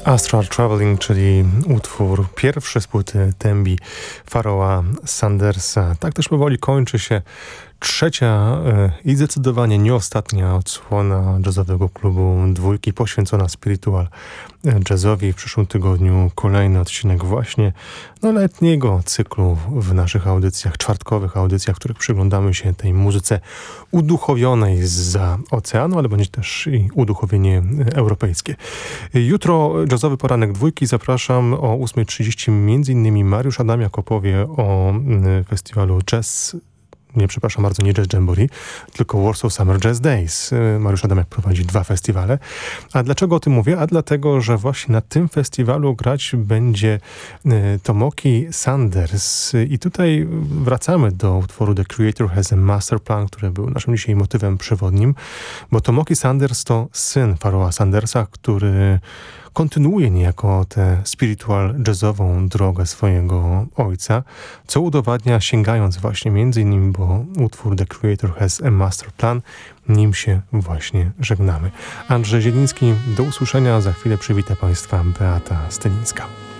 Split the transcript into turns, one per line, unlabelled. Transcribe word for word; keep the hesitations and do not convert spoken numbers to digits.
Astral Traveling, czyli utwór pierwszy z płyty Tembi Pharoah Sandersa. Tak też powoli kończy się trzecia i zdecydowanie nie ostatnia odsłona jazzowego klubu Dwójki poświęcona spiritual jazzowi. W przyszłym tygodniu kolejny odcinek właśnie no, letniego cyklu w naszych audycjach, czwartkowych audycjach, w których przyglądamy się tej muzyce uduchowionej zza oceanu, ale będzie też i uduchowienie europejskie. Jutro jazzowy poranek Dwójki. Zapraszam o ósma trzydzieści między innymi Mariusz Adamiak opowie o festiwalu Jazz Nie, przepraszam bardzo, nie Jazz Jamboree, tylko Warsaw Summer Jazz Days. Mariusz Adamiak prowadzi dwa festiwale. A dlaczego o tym mówię? A dlatego, że właśnie na tym festiwalu grać będzie Tomoki Sanders. I tutaj wracamy do utworu The Creator Has a Master Plan, który był naszym dzisiaj motywem przewodnim, bo Tomoki Sanders to syn Pharoaha Sandersa, który kontynuuje niejako tę spiritual jazzową drogę swojego ojca, co udowadnia sięgając właśnie między innymi, bo utwór The Creator Has a Master Plan, nim się właśnie żegnamy. Andrzej Zieliński, do usłyszenia, za chwilę przywita Państwa Beata Stylińska.